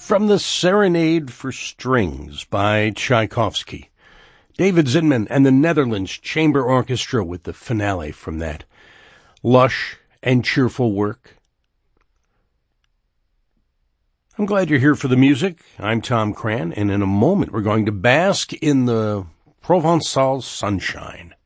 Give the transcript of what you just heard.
From the Serenade for Strings by Tchaikovsky. David Zinman and the Netherlands Chamber Orchestra with the finale from that lush and cheerful work. I'm glad you're here for the music. I'm Tom Cran, and in a moment we're going to bask in the Provençal sunshine.